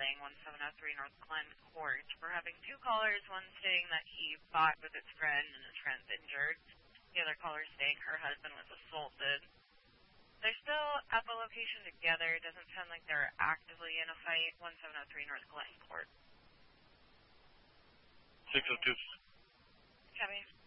building, 1703 North Glen Court. We're having two callers, one saying that he fought with his friend and his friend's injured. The other caller saying her husband was assaulted. They're still at the location together. It doesn't sound like they're actively in a fight. 1703 North Glen Court. 602. Copy.